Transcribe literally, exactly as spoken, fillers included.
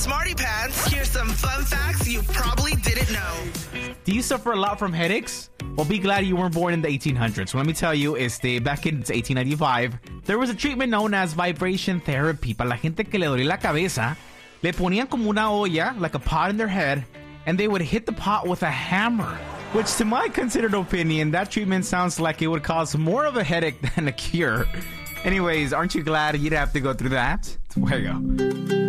Smarty Pants, here's some fun facts you probably didn't know. Do you suffer a lot from headaches? Well, be glad you weren't born in the eighteen hundreds. Let me tell you, este, back in eighteen ninety-five, there was a treatment known as vibration therapy. Para la gente que le dolía la cabeza, le ponían como una olla, like a pot in their head, and they would hit the pot with a hammer. Which, to my considered opinion, that treatment sounds like it would cause more of a headache than a cure. Anyways, aren't you glad you didn't have to go through that? Fuego.